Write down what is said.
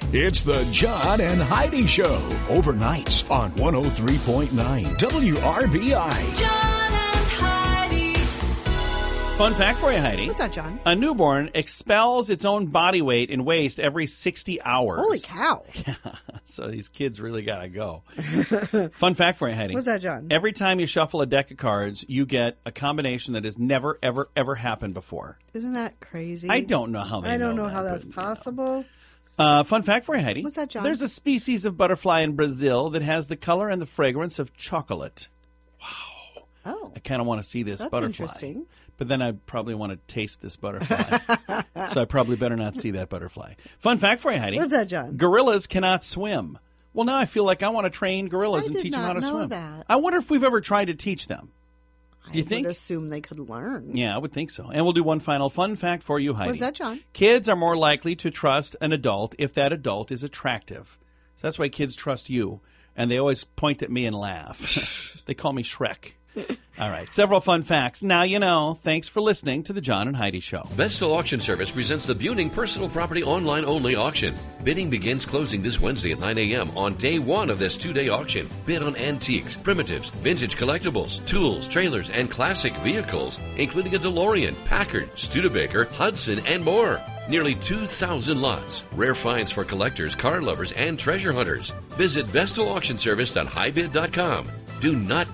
It's the John and Heidi Show, overnights on 103.9 WRBI. John and Heidi. Fun fact for you, Heidi. What's that, John? A newborn expels its own body weight and waste every 60 hours. Holy cow. So these kids really got to go. Fun fact for you, Heidi. What's that, John? Every time you shuffle a deck of cards, you get a combination that has never, ever, ever happened before. Isn't that crazy? I don't know how they I don't know that, how that's but, possible. Fun fact for you, Heidi. What's that, John? There's a species of butterfly in Brazil that has the color and the fragrance of chocolate. Oh, I kind of want to see this that's butterfly. interesting. But then I probably want to taste this butterfly. So I probably better not see that butterfly. Fun fact for you, Heidi. What's that, John? Gorillas cannot swim. Well, now I feel like I want to train gorillas and teach them how to swim. That. I wonder if we've ever tried to teach them. Do you think? I would assume they could learn. Yeah, I would think so. And we'll do one final fun fact for you, Heidi. What's that, John? Kids are more likely to trust an adult if that adult is attractive. So that's why kids trust you. And they always point at me and laugh. They call me Shrek. All right, several fun facts. Now you know. Thanks for listening to the John and Heidi Show. Vestal Auction Service presents the Buning Personal Property Online Only Auction. Bidding begins closing this Wednesday at 9 a.m. on day one of this two-day auction. Bid on antiques, primitives, vintage collectibles, tools, trailers, and classic vehicles, including a DeLorean, Packard, Studebaker, Hudson, and more. Nearly 2,000 lots. Rare finds for collectors, car lovers, and treasure hunters. Visit VestalAuctionService.highbid.com. Do not